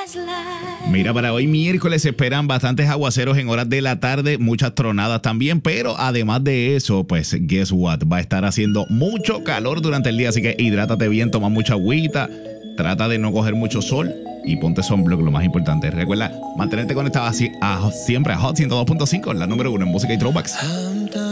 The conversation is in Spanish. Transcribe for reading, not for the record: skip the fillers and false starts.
Mira, para hoy miércoles se esperan bastantes aguaceros en horas de la tarde, muchas tronadas también, pero además de eso, pues, guess what? Va a estar haciendo mucho calor durante el día, así que hidrátate bien, toma mucha agüita, trata de no coger mucho sol y ponte sunblock, lo más importante. Recuerda mantenerte conectado así siempre a Hot 102.5, la número 1 en música y throwbacks.